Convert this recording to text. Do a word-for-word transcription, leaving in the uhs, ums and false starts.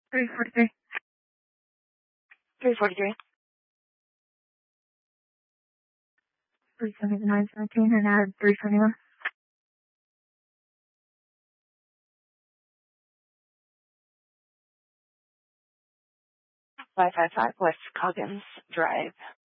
three forty-three. three forty-three. three seventy-nine seventeen and add three seventy-one. five five five West Coggins Drive.